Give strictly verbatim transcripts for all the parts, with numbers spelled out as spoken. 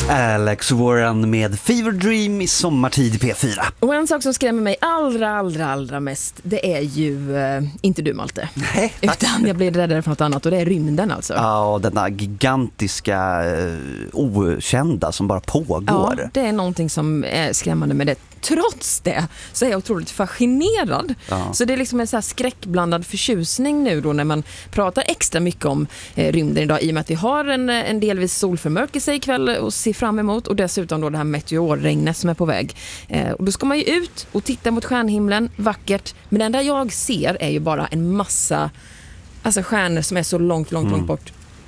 Alex Warren med Fever Dream i sommartid i P fyra. Och en sak som skrämmer mig allra, allra, allra mest, det är ju eh, inte du, Malte. Nej. Utan jag blir räddare för något annat, och det är rymden alltså. Ja, denna gigantiska eh, okända som bara pågår. Ja, det är någonting som är skrämmande med det. Trots det så är jag otroligt fascinerad. Ja. Så det är liksom en så här skräckblandad förtjusning nu då när man pratar extra mycket om eh, rymden idag, i och med att vi har en, en delvis solförmörkelse ikväll och se fram emot, och dessutom då det här meteorregnet som är på väg. Eh, och då ska man ju ut och titta mot stjärnhimlen, vackert. Men det enda jag ser är ju bara en massa alltså stjärnor som är så långt, långt, mm. långt bort.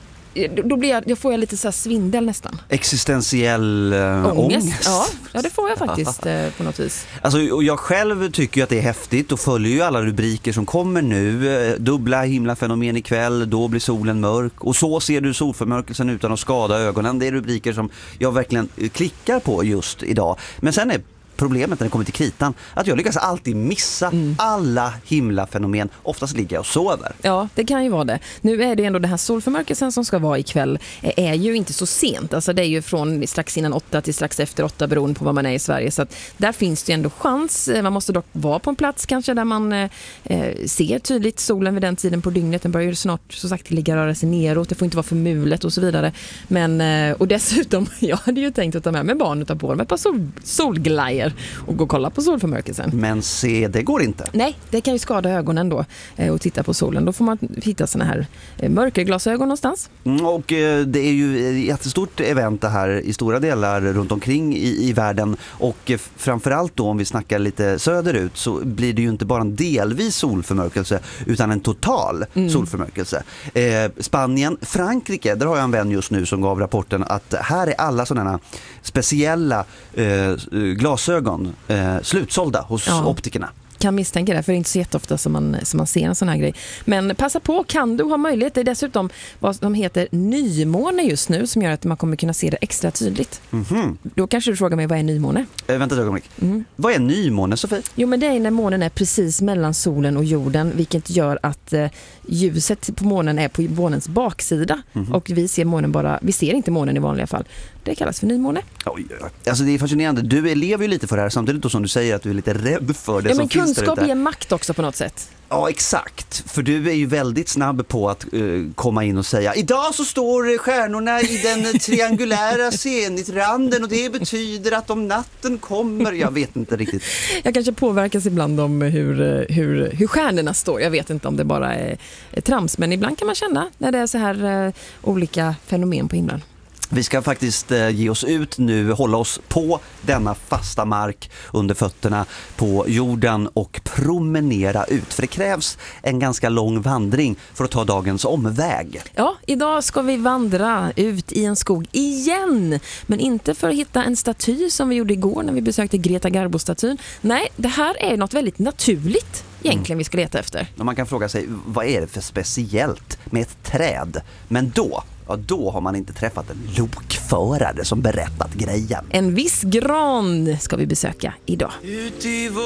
Då blir jag, jag får jag lite så här svindel nästan. Existentiell äh, ångest. ångest. Ja, ja, det får jag faktiskt eh, på något vis. Alltså, och jag själv tycker ju att det är häftigt och följer ju alla rubriker som kommer nu. Dubbla himlafenomen ikväll, då blir solen mörk. Och så ser du solförmörkelsen utan att skada ögonen. Det är rubriker som jag verkligen klickar på just idag. Men sen är problemet när det kommer till kritan att jag lyckas alltid missa mm. alla himlafenomen. Oftast ligger jag och sover. Ja, det kan ju vara det. Nu är det ändå den här solförmörkelsen som ska vara ikväll är ju inte så sent. Alltså det är ju från strax innan åtta till strax efter åtta beroende på var man är i Sverige. Så att där finns det ändå chans. Man måste dock vara på en plats kanske där man eh, ser tydligt solen vid den tiden på dygnet. Den börjar ju snart så sagt ligga röra sig neråt. Det får inte vara för mulet och så vidare. Men, eh, och dessutom, jag hade ju tänkt att ta med mig barn och ta på dem ett par sol, solglajjor och gå och kolla på solförmörkelsen. Men se, det går inte. Nej, det kan ju skada ögonen då eh, och titta på solen. Då får man hitta såna här eh, mörkerglasögon någonstans. Mm, och eh, det är ju ett jättestort event det här i stora delar runt omkring i, i världen. Och eh, framförallt då om vi snackar lite söderut så blir det ju inte bara en delvis solförmörkelse utan en total mm. solförmörkelse. Eh, Spanien, Frankrike, där har jag en vän just nu som gav rapporten att här är alla sådana speciella eh, glasögon eh, slutsålda hos ja. optikerna. Kan misstänka det, för det är inte så jätteofta som man, som man ser en sån här grej. Men passa på, kan du ha möjlighet. Det är dessutom vad de heter nymåne just nu som gör att man kommer kunna se det extra tydligt. Mm-hmm. Då kanske du frågar mig, vad är nymåne? Äh, vänta ett ögonblick. Mm. Vad är nymåne, Sofie? Jo, men det är när månen är precis mellan solen och jorden, vilket gör att eh, ljuset på månen är på månens baksida. Mm-hmm. Och vi ser månen bara, vi ser inte månen i vanliga fall. Det kallas för nymåne. Oj, alltså det är fascinerande. Du lever ju lite för det här samtidigt då som du säger att du är lite rädd för det ja, som men finns där ute. kunskap ger makt också på något sätt. Ja, exakt. För du är ju väldigt snabb på att uh, komma in och säga idag så står stjärnorna i den triangulära zenitranden och det betyder att om natten kommer, jag vet inte riktigt. Jag kanske påverkas ibland om hur, hur, hur stjärnorna står. Jag vet inte om det bara är, är trams, men ibland kan man känna när det är så här uh, olika fenomen på himlen. Vi ska faktiskt eh, ge oss ut nu, hålla oss på denna fasta mark under fötterna på jorden och promenera ut. För det krävs en ganska lång vandring för att ta dagens omväg. Ja, idag ska vi vandra ut i en skog igen. Men inte för att hitta en staty som vi gjorde igår när vi besökte Greta Garbo-statyn. Nej, det här är något väldigt naturligt egentligen mm. vi ska leta efter. Och man kan fråga sig, vad är det för speciellt med ett träd? Men då... Ja, då har man inte träffat en lokförare som berättat grejen. En viss gran ska vi besöka idag.